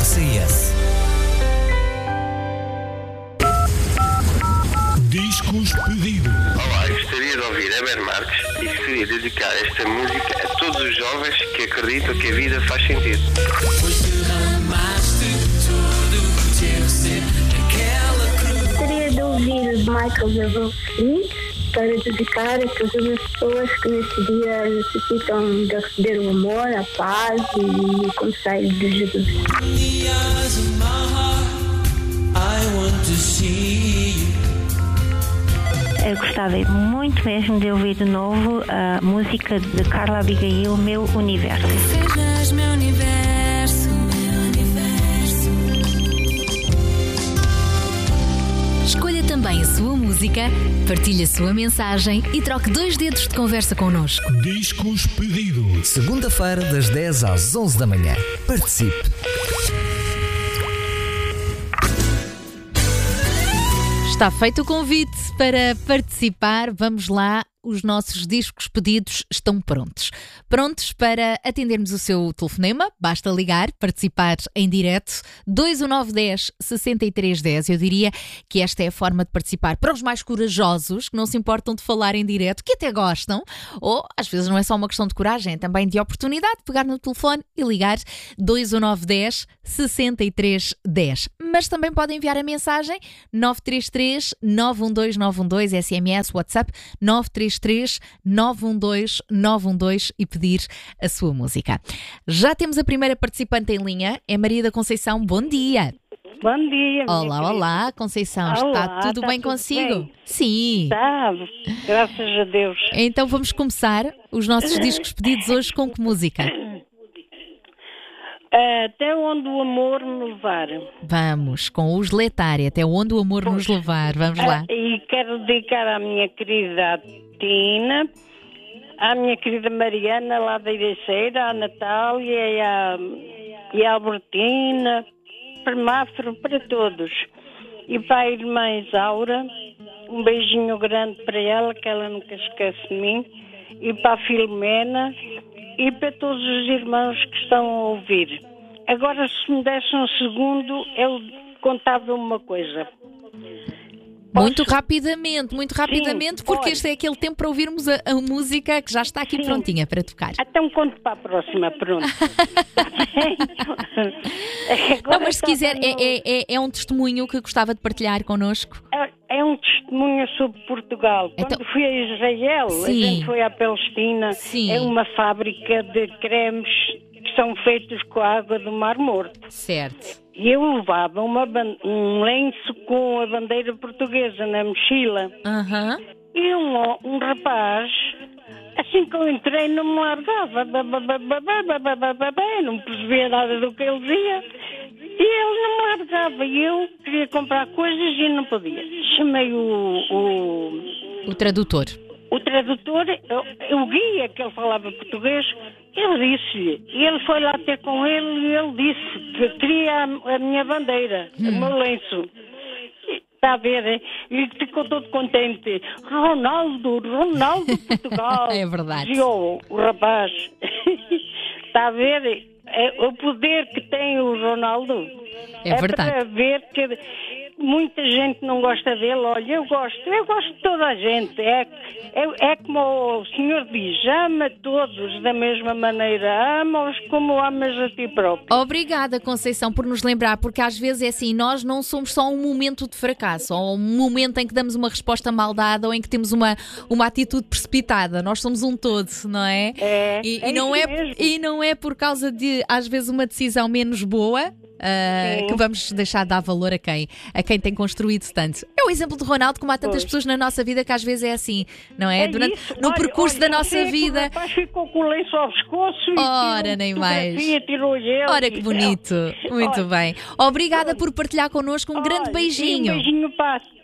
RCS. Discos pedidos. Olá, eu gostaria de ouvir Eber Marques e gostaria de dedicar esta música a todos os jovens que acreditam que a vida faz sentido. Gostaria de ouvir Michael Jackson para dedicar a todas as pessoas que nesse dia necessitam de receber o amor, a paz e o conselho de Jesus. Eu gostava muito mesmo de ouvir de novo a música de Carla Abigail, Meu Universo. Sejas meu universo, meu universo. Escolha também a sua música, partilhe a sua mensagem e troque 2 dedos de conversa connosco. Discos pedidos. Segunda-feira, das 10 às 11 da manhã. Participe. Está feito o convite para participar. Vamos lá, os nossos discos pedidos estão prontos. Prontos para atendermos o seu telefonema. Basta ligar, participar em direto. 21910 6310. Eu diria que esta é a forma de participar para os mais corajosos, que não se importam de falar em direto, que até gostam. Ou, às vezes, não é só uma questão de coragem, é também de oportunidade de pegar no telefone e ligar 21910 6310. Mas também podem enviar a mensagem 933 912 912, SMS, WhatsApp 933 912 912 e pedir a sua música. Já temos a primeira participante em linha, é Maria da Conceição. Bom dia. Bom dia, minha Olá, olá, Conceição. Olá, está tudo bem tudo consigo? bem? Sim. Está, graças a Deus. Então vamos começar os nossos discos pedidos hoje com que música? Até onde o amor me levar. Vamos, com os Letária, até onde o amor nos levar. Vamos lá. E quero dedicar à minha querida Tina, à minha querida Mariana lá da Irecheira, à Natália e à Albertina, Permáforo, para todos. E para a irmã Isaura, um beijinho grande para ela, que ela nunca esquece de mim. E para a Filomena e para todos os irmãos que estão a ouvir. Agora, se me desse um segundo, eu contava uma coisa. Muito rapidamente, porque pode. este é aquele tempo para ouvirmos a música que já está aqui prontinha para tocar. Então conto para a próxima, pronto. Não, mas se quiser, é um testemunho que gostava de partilhar connosco. É um testemunho sobre Portugal. Quando Então, fui a Israel, sim. a gente foi à Palestina, Sim. é uma fábrica de cremes que são feitos com a água do Mar Morto. Certo. E eu levava um lenço com a bandeira portuguesa na mochila. Aham. E um rapaz, assim que eu entrei, não me largava. Não percebia nada do que ele dizia. E ele não me largava. E eu queria comprar coisas e não podia. Chamei O tradutor. o tradutor, o guia, que ele falava português. Ele disse-lhe, e ele foi lá ter com ele e ele disse que queria a minha bandeira, o meu lenço. Está a ver, hein? E ficou todo contente. Ronaldo Portugal. É verdade. Dizia o rapaz. Está a ver? É o poder que tem o Ronaldo. É verdade. Para ver que muita gente não gosta dele. Olha, eu gosto de toda a gente. É como o Senhor diz, ama todos da mesma maneira, ama-os como amas a ti próprio. Obrigada, Conceição, por nos lembrar, porque às vezes é assim, nós não somos só um momento de fracasso, ou um momento em que damos uma resposta mal dada, ou em que temos uma atitude precipitada. Nós somos um todo, não é? E não é por causa de, às vezes, uma decisão menos boa, que vamos deixar de dar valor a quem tem construído tanto. É o exemplo de Ronaldo, como há tantas pessoas na nossa vida que às vezes é assim, não é? No percurso da nossa vida. O rapaz ficou com o lenço ao pescoço Ora, nem mais. Tirou ele. Ora, que bonito. Muito bem. Obrigada por partilhar connosco. Um grande beijinho. Um beijinho para a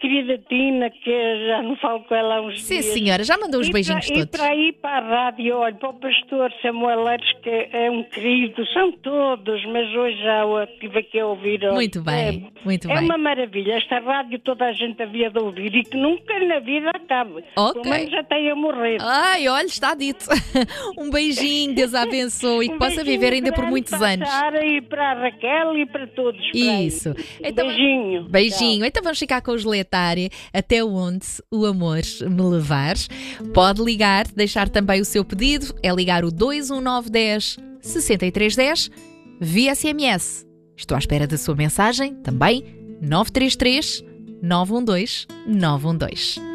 querida Tina, que já não falo com ela há uns Sim, dias. senhora, já mandou os beijinhos E todos. para aí para a rádio, olha, para o pastor Samuel Leires, que é um querido, são todos, mas hoje já estive aqui a ouvir. Olha, Muito bem, muito é bem. uma maravilha, esta rádio toda a gente havia de ouvir e que nunca na vida acabe. Ok. Pelo menos já tenha morrer. Ai, olha, está dito. Um beijinho, Deus a abençoe e que possa viver ainda por muitos anos. Para a Sara e para a Raquel e para todos. Isso. Então, Beijinho. beijinho. Então vamos ficar com os Letária, até onde o amor me levar. Pode ligar, deixar também o seu pedido. É ligar o 21910 6310 via SMS. Estou à espera da sua mensagem também. 933 912 912.